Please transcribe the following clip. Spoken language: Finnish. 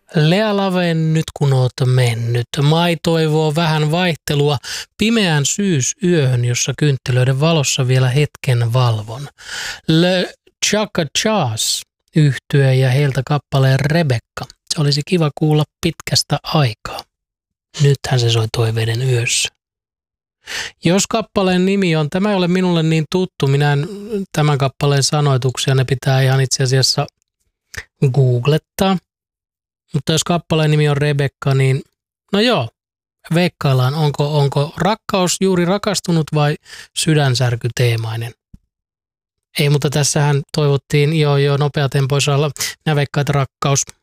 Lea Laveen nyt kun oot mennyt. Mai toivoo vähän vaihtelua pimeään syysyöhön, jossa kynttilöiden valossa vielä hetken valvon. Le Chaka Chas yhtye ja heiltä kappaleen Rebekka. Se olisi kiva kuulla pitkästä aikaa. Nythän se soi toiveiden yössä. Jos kappaleen nimi on, tämä ei ole minulle niin tuttu, minä en tämän kappaleen sanoituksia, ne pitää ihan itse asiassa googlettaa. Mutta jos kappaleen nimi on Rebekka, niin no joo, veikkaillaan, onko rakkaus juuri rakastunut vai sydänsärkyteemainen. Ei, mutta tässähän toivottiin jo nopeatempoisella, minä veikkaan, että rakkaus.